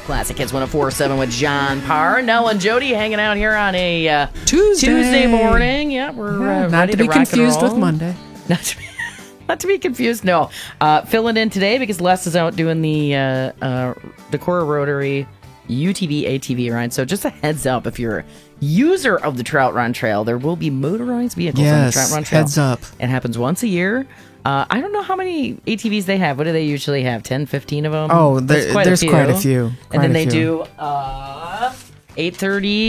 Classic Hits 104.7 with John Parr. Nell and Jody hanging out here on a Tuesday morning. Yeah, we're not ready to be rock and confused roll. with Monday. Not to be confused, no. Filling in today because Les is out doing the Decorah Rotary UTV ATV ride. So just a heads up, if you're a user of the Trout Run Trail, there will be motorized vehicles on the Trout Run Trail. Heads up. It happens once a year. I don't know how many ATVs they have. What do they usually have? 10, 15 of them? Oh, there's quite a few. And then they do 8:30